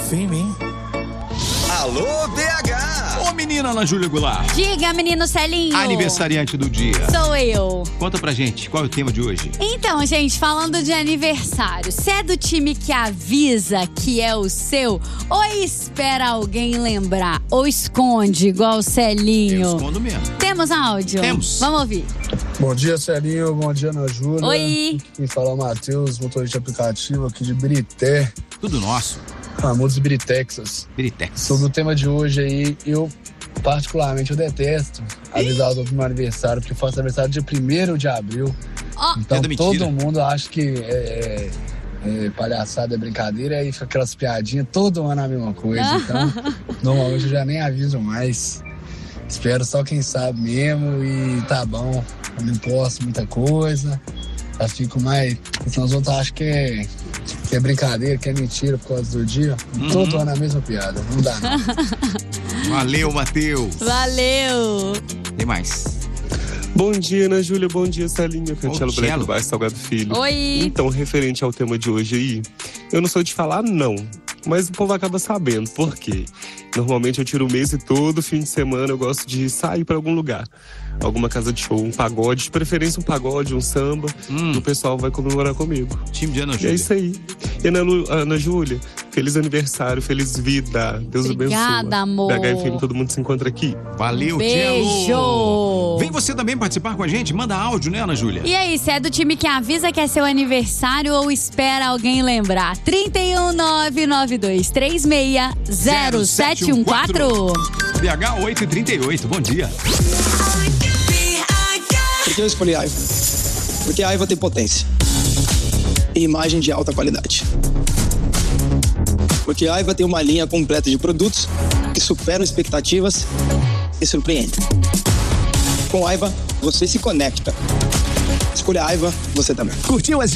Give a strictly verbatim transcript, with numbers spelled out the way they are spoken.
firme, hein? Alô, D H! Ô, menina Ana Júlia Goulart. Diga, menino Celinho. Aniversariante do dia. Sou eu. Conta pra gente, qual é o tema de hoje? Então, gente, falando de aniversário, você é do time que avisa que é o seu ou espera alguém lembrar? Ou esconde, igual o Celinho? Eu escondo mesmo. Temos áudio? Temos. Vamos ouvir. Bom dia, Celinho. Bom dia, Ana Júlia. Oi. Quem fala é o Matheus, motorista de aplicativo aqui de Birité. Tudo nosso. Famoso Biritexas. Biritex. Sobre o tema de hoje aí, eu particularmente eu detesto avisar os outros no meu aniversário, porque eu faço aniversário dia primeiro de abril. Ó. Então É da mentira. todo mundo acha que é, é, é palhaçada, é brincadeira, e fica aquelas piadinhas todo ano a mesma coisa. Então, normalmente eu já nem aviso mais. Espero só quem sabe mesmo e tá bom. Eu não posto muita coisa. Já fico mais. Senão os outros acham que é, que é brincadeira, que é mentira por causa do dia. Uhum. Todo ano a mesma piada. Não dá, não. Valeu, Matheus. Valeu. Tem mais. Bom dia, Ana Júlia. Bom dia, Celinho. Cantelo Ô, Black Cello. do Bairro Salgado Filho. Oi. Então, referente ao tema de hoje aí, eu não sou de falar não, mas o povo acaba sabendo. Por quê? Normalmente eu tiro o mês e todo fim de semana eu gosto de sair pra algum lugar. Alguma casa de show, um pagode, de preferência um pagode, um samba. Hum. E o pessoal vai comemorar comigo. Time de Ana E é Júlia. isso aí. E Ana, Lu, Ana Júlia, feliz aniversário, feliz vida. Deus Obrigada, abençoe. amor. B H F M, todo mundo se encontra aqui. Valeu, Beijo. Tchelo. Vem você também participar com a gente. Manda áudio, né, Ana Júlia? E aí, você é do time que avisa que é seu aniversário ou espera alguém lembrar? trinta e um, nove nove dois três seis, zero sete um quatro. B H oito e trinta e oito, bom dia. Por que eu escolhi a Aiva? Porque a Aiva tem potência e imagem de alta qualidade. Porque a Aiva tem uma linha completa de produtos que superam expectativas e surpreendem. Com a Aiva, você se conecta. Escolha a Aiva, você também. Curtiu as